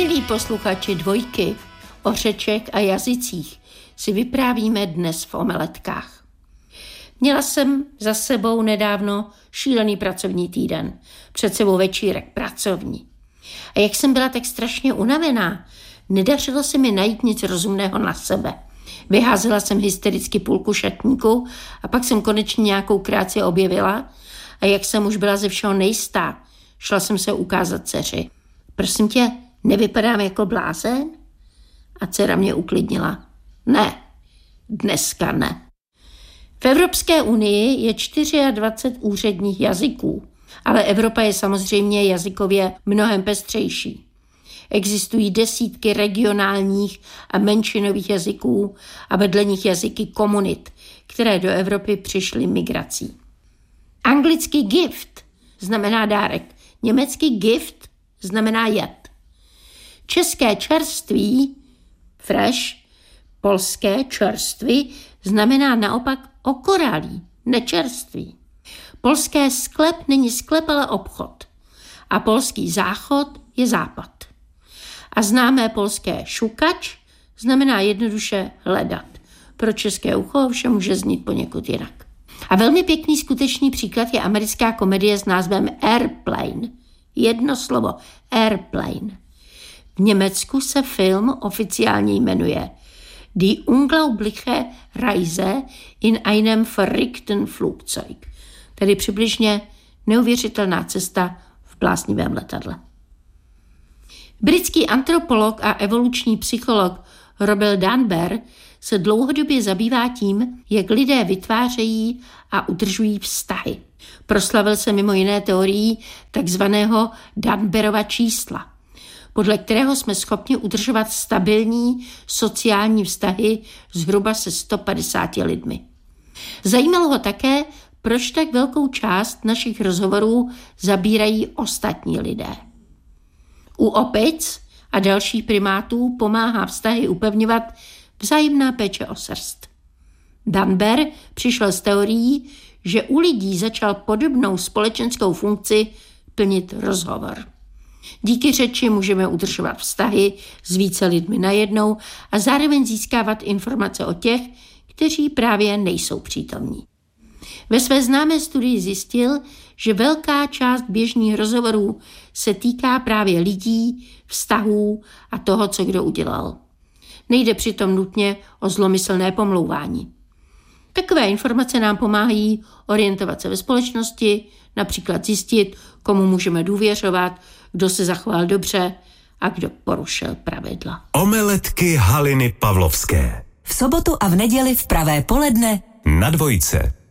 Milí posluchači Dvojky, o řečech a jazycích si vyprávíme dnes v Omeletkách. Měla jsem za sebou nedávno šílený pracovní týden, před sebou večírek pracovní. A jak jsem byla tak strašně unavená, nedařilo se mi najít nic rozumného na sebe. Vyházela jsem hystericky půlku šatníku a pak jsem konečně nějakou kráci objevila a jak jsem už byla ze všeho nejistá, šla jsem se ukázat dceři. Prosím tě, nevypadám jako blázen? A dcera mě uklidnila. Ne, dneska ne. V Evropské unii je 24 úředních jazyků, ale Evropa je samozřejmě jazykově mnohem pestřejší. Existují desítky regionálních a menšinových jazyků a vedle nich jazyky komunit, které do Evropy přišly migrací. Anglicky gift znamená dárek, německy gift znamená jed. České čerství, fresh, polské čerství znamená naopak okoralý, nečerstvý. Polské sklep není sklep, ale obchod. A polský záchod je západ. A známé polské šukač znamená jednoduše hledat. Pro české ucho vše může znít poněkud jinak. A velmi pěkný skutečný příklad je americká komedie s názvem Airplane. Jedno slovo, Airplane. V Německu se film oficiálně jmenuje Die unglaubliche Reise in einem verrückten Flugzeug, tedy přibližně neuvěřitelná cesta v bláznivém letadle. Britský antropolog a evoluční psycholog Roald Dahl se dlouhodobě zabývá tím, jak lidé vytvářejí a udržují vztahy. Proslavil se mimo jiné teorií takzvaného Dunbarova čísla, podle kterého jsme schopni udržovat stabilní sociální vztahy zhruba se 150 lidmi. Zajímalo ho také, proč tak velkou část našich rozhovorů zabírají ostatní lidé. U opic a dalších primátů pomáhá vztahy upevňovat vzájemná péče o srst. Dunbar přišel s teorií, že u lidí začal podobnou společenskou funkci plnit rozhovor. Díky řeči můžeme udržovat vztahy s více lidmi najednou a zároveň získávat informace o těch, kteří právě nejsou přítomní. Ve své známé studii zjistil, že velká část běžných rozhovorů se týká právě lidí, vztahů a toho, co kdo udělal. Nejde přitom nutně o zlomyslné pomlouvání. Takové informace nám pomáhají orientovat se ve společnosti, například zjistit, komu můžeme důvěřovat, kdo se zachoval dobře a kdo porušil pravidla. Omeletky Haliny Pavlovské. V sobotu a v neděli v pravé poledne na Dvojce.